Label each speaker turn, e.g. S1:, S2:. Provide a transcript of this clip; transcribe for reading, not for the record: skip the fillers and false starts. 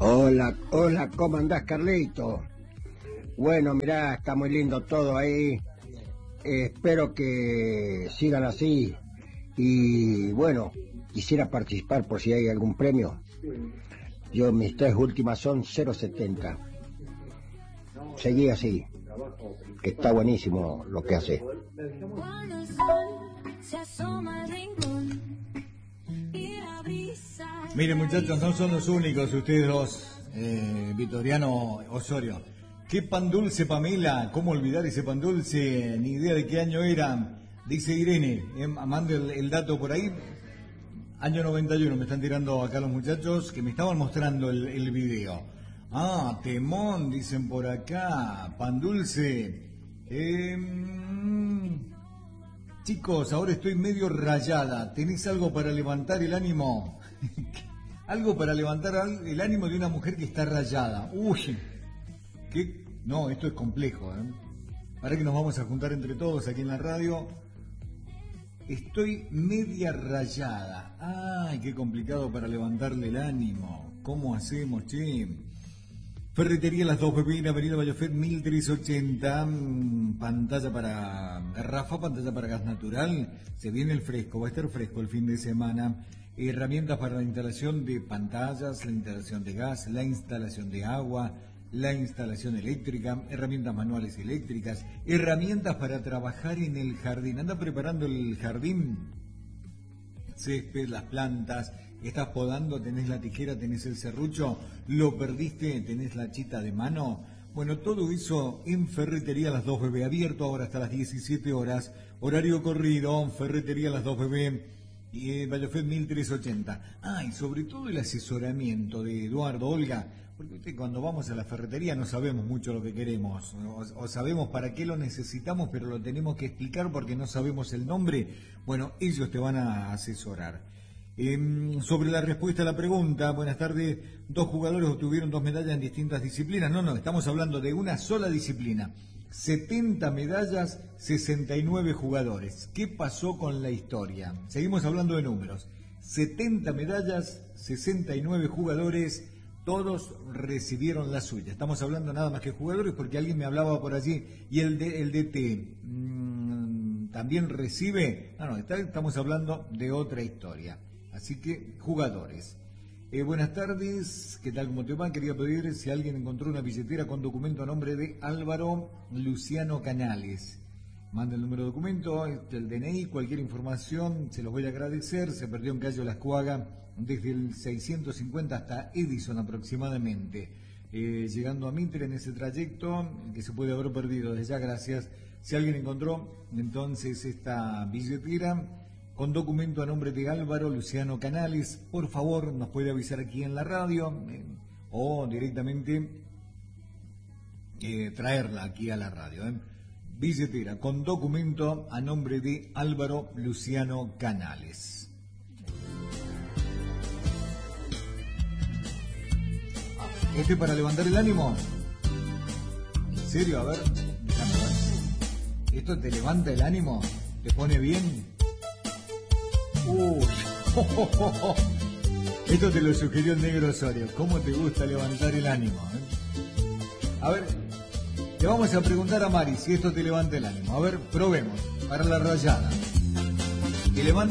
S1: Hola, hola, ¿cómo andás, Carlito? Bueno, mirá, está muy lindo todo ahí. Espero que sigan así. Y bueno, quisiera participar por si hay algún premio. Yo, mis tres últimas son 0,70. Seguí así, que está buenísimo lo que hace.
S2: Miren, muchachos, no son los únicos ustedes dos, Vitoriano Osorio. ¿Qué pan dulce, Pamela? ¿Cómo olvidar ese pan dulce? Ni idea de qué año era. Dice Irene, mando el dato por ahí. Año 91, me están tirando acá los muchachos que me estaban mostrando el video. Ah, temón, dicen por acá. Pan dulce. Chicos, ahora estoy medio rayada. ¿Tenés algo para levantar el ánimo? Algo para levantar el ánimo de una mujer que está rayada. Uy, ¿qué? No, esto es complejo, ¿eh? Para que nos vamos a juntar entre todos aquí en la radio. Estoy media rayada. Ay, qué complicado para levantarle el ánimo. ¿Cómo hacemos, che? Ferretería Las Dos Pepinas, Avenida Vallofet 1380, pantalla para garrafa, pantalla para gas natural. Se viene el fresco, va a estar fresco el fin de semana. Herramientas para la instalación de pantallas, la instalación de gas, la instalación de agua, la instalación eléctrica, herramientas manuales eléctricas, herramientas para trabajar en el jardín. ¿Anda preparando el jardín? Césped, las plantas, estás podando, tenés la tijera, tenés el serrucho, lo perdiste, tenés la chita de mano. Bueno, todo eso en Ferretería Las Dos Bebé, abierto ahora hasta las 17 horas, horario corrido, Ferretería Las Dos Bebé, y Vallofet 1380. Ah, y sobre todo el asesoramiento de Eduardo, Olga, porque cuando vamos a la ferretería no sabemos mucho lo que queremos, o sabemos para qué lo necesitamos, pero lo tenemos que explicar porque no sabemos el nombre. Bueno, ellos te van a asesorar. Sobre la respuesta a la pregunta, buenas tardes, 2 jugadores obtuvieron 2 medallas en distintas disciplinas. No, estamos hablando de una sola disciplina. 70 medallas, 69 jugadores. ¿Qué pasó con la historia? Seguimos hablando de números. 70 medallas, 69 jugadores, todos recibieron la suya. Estamos hablando nada más que jugadores porque alguien me hablaba por allí. ¿Y el DT también recibe? No, estamos hablando de otra historia. Así que, jugadores. Buenas tardes, ¿qué tal? ¿Cómo te va? Quería pedir si alguien encontró una billetera con documento a nombre de Álvaro Luciano Canales. Manda el número de documento, el DNI, cualquier información, se los voy a agradecer. Se perdió en Cayo Las Cuagas desde el 650 hasta Edison aproximadamente. Llegando a Mitre en ese trayecto, que se puede haber perdido. Desde ya, gracias. Si alguien encontró entonces esta billetera con documento a nombre de Álvaro Luciano Canales, por favor nos puede avisar aquí en la radio o directamente traerla aquí a la radio. Billetera con documento a nombre de Álvaro Luciano Canales. ¿Este para levantar el ánimo? ¿En serio? A ver, déjame ver. ¿Esto te levanta el ánimo? ¿Te pone bien? Esto te lo sugirió el negro Osorio. ¿Cómo te gusta levantar el ánimo? A ver, le vamos a preguntar a Mari si esto te levanta el ánimo. A ver, probemos. Para la rayada. Que levante